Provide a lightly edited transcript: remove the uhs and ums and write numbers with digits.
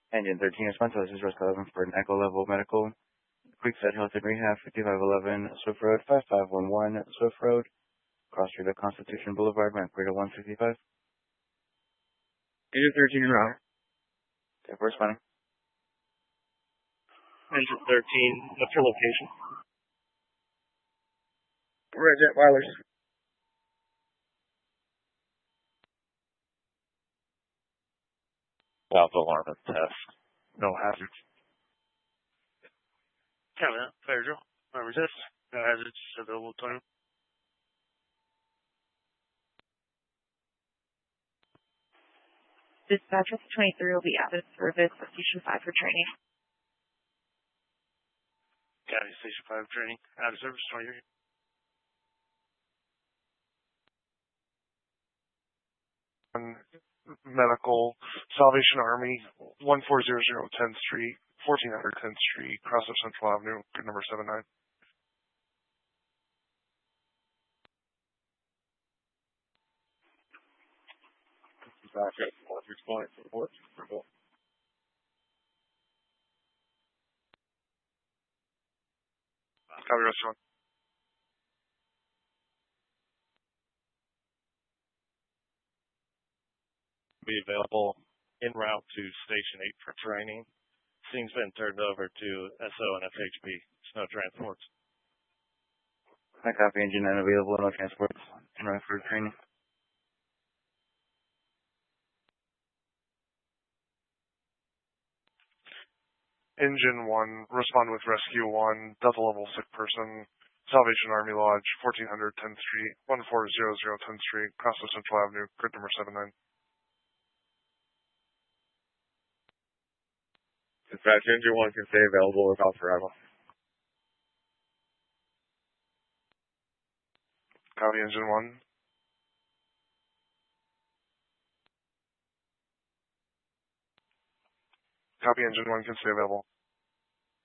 Engine 13 response. This is Rescue 11 for an Echo Level Medical. Creekside Health and Rehab, 5511 Swift Road, 5511 Swift Road, Cross Street of Constitution Boulevard, Vancouver 165. Engine 13 en route. Okay, responding. Engine 13, what's your location? Red Jet Wireless. Alpha alarm and test. No hazards. Copy that. Fire drill. Resist. No hazards available to you. Dispatch 23 will be out of service at Station 5 for training. Copy. Station 5 training. Out of service 23. Medical, Salvation Army, 1400 10th Street, 1400 10th Street, cross of Central Avenue, grid number 79. Responding to report. Copy, restaurant. Be available en route to Station 8 for training. Scene's been turned over to SO and FHP. No transports. I copy. Engine 9 available. No transports. En route for training. Engine 1, respond with Rescue 1, Delta Level Sick Person, Salvation Army Lodge, 1400 10th Street, 1400 10th Street, cross of Central Avenue, grid number 79. Dispatch, Engine 1 can stay available without arrival. Copy, Engine 1. Copy, Engine 1 can stay available.